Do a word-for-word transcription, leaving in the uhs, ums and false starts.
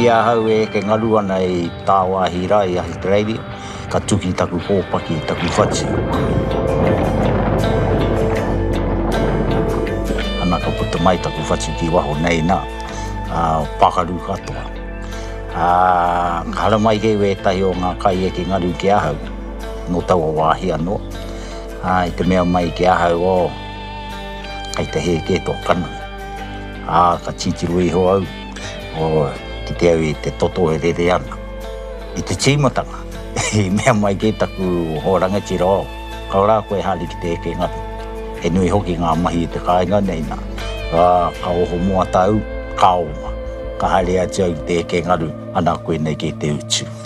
Ia hau e ke ngaru ana i tāua hira i Australia, ka tuki taku pōpaki taku whatiu. Ana ka puta mai taku whatiu ki waho nei nā, uh, pakaru katoa. Uh, hara mai he we tahi o ngā kai e ke ngaru ki ahau, no taua wāhi anō. Uh, I te mea mai ki ahau o, kai te he ke tō kana. Uh, ka titiru iho au, o ki te au i te toto e rere ana. I te tīmatanga, i mea mai ke taku ho rangatira, kaura koe hali ki te eke ngaru. E nui hoki ngā mahi i te kāinga nei nā. Uh, ka oho mua tau, ka oma. Ka hale atu au te eke ngaru, ana koe nei ke te utu.